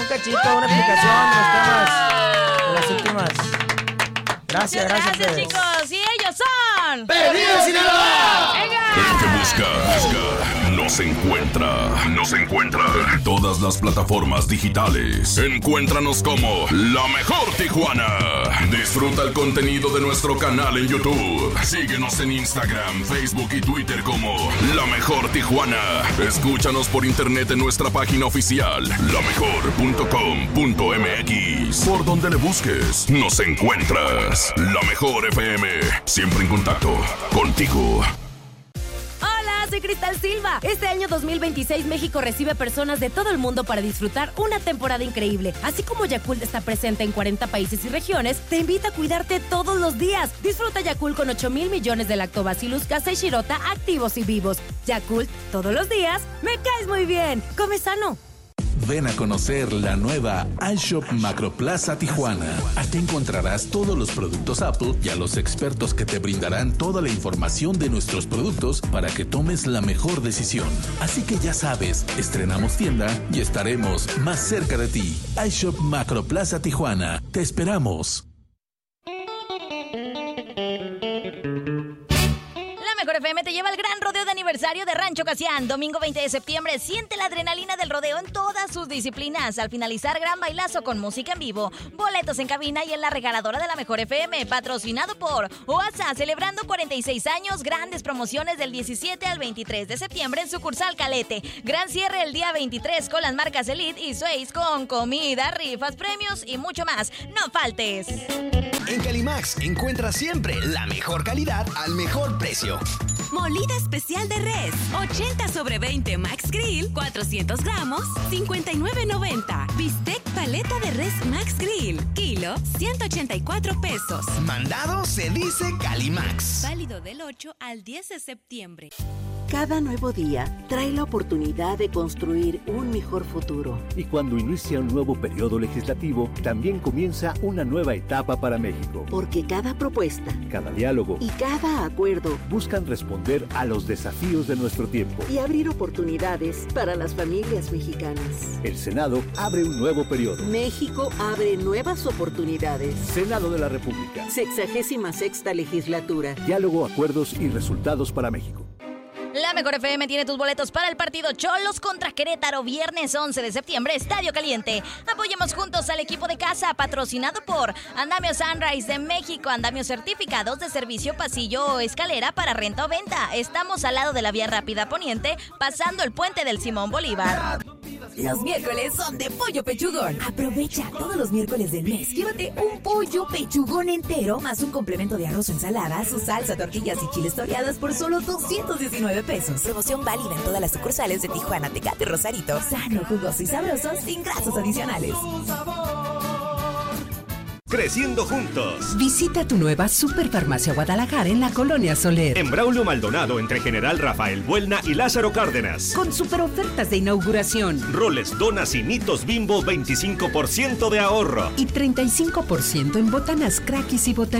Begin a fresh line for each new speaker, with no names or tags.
cachito, una explicación de los temas de las últimas. Gracias,
gracias chicos. Y ellos son
¡Perdidos Sinaloa!
El que busca, nos encuentra en todas las plataformas digitales. Encuéntranos como La Mejor Tijuana. Disfruta el contenido de nuestro canal en YouTube. Síguenos en Instagram, Facebook y Twitter como La Mejor Tijuana. Escúchanos por internet en nuestra página oficial, lamejor.com.mx. Por donde le busques, nos encuentras. La Mejor FM, siempre en contacto contigo.
Soy Cristal Silva. Este año 2026 México recibe personas de todo el mundo para disfrutar una temporada increíble. Así como Yakult está presente en 40 países y regiones, te invita a cuidarte todos los días. Disfruta Yakult con 8,000 millones de lactobacillus casei shirota activos y vivos. Yakult, todos los días, me caes muy bien. Come sano.
Ven a conocer la nueva iShop Macroplaza Tijuana. Aquí encontrarás todos los productos Apple y a los expertos que te brindarán toda la información de nuestros productos para que tomes la mejor decisión. Así que ya sabes, estrenamos tienda y estaremos más cerca de ti. iShop Macroplaza Tijuana. Te esperamos.
Mejor FM te lleva al gran rodeo de aniversario de Rancho Casián. Domingo 20 de septiembre, siente la adrenalina del rodeo en todas sus disciplinas. Al finalizar, gran bailazo con música en vivo, boletos en cabina y en la regaladora de la Mejor FM. Patrocinado por OASA, celebrando 46 años. Grandes promociones del 17 al 23 de septiembre en sucursal Calete. Gran cierre el día 23 con las marcas Elite y Suez, con comida, rifas, premios y mucho más. No faltes.
En Calimax encuentras siempre la mejor calidad al mejor precio.
Molida especial de res, 80/20 Max Grill, 400 gramos, 59.90. Bistec paleta de res Max Grill, kilo, 184 pesos.
Mandado se dice Calimax.
Válido del 8 al 10 de septiembre.
Cada nuevo día trae la oportunidad de construir un mejor futuro.
Y cuando inicia un nuevo periodo legislativo, también comienza una nueva etapa para México.
Porque cada propuesta,
cada diálogo
y cada acuerdo
buscan responder a los desafíos de nuestro tiempo
y abrir oportunidades para las familias mexicanas.
El Senado abre un nuevo periodo.
México abre nuevas oportunidades.
Senado de la República.
66ª legislatura.
Diálogo, acuerdos y resultados para México.
La Mejor FM tiene tus boletos para el partido Cholos contra Querétaro, viernes 11 de septiembre, Estadio Caliente. Apoyemos juntos al equipo de casa, patrocinado por Andamio Sunrise de México, andamios certificados de servicio pasillo o escalera para renta o venta. Estamos al lado de la vía rápida poniente, pasando el puente del Simón Bolívar.
Los miércoles son de pollo pechugón. Aprovecha todos los miércoles del mes. Llévate un pollo pechugón entero más un complemento de arroz o ensalada, su salsa, tortillas y chiles toreadas por solo 219 pesos. Promoción válida en todas las sucursales de Tijuana, Tecate y Rosarito. Sano, jugoso y sabroso sin grasas adicionales.
Creciendo juntos.
Visita tu nueva Superfarmacia Guadalajara en la Colonia Soler.
En Braulio Maldonado, entre General Rafael Buelna y Lázaro Cárdenas.
Con super ofertas de inauguración.
Roles, donas y Nitos Bimbo, 25% de ahorro.
Y 35% en botanas, crackis y botanas.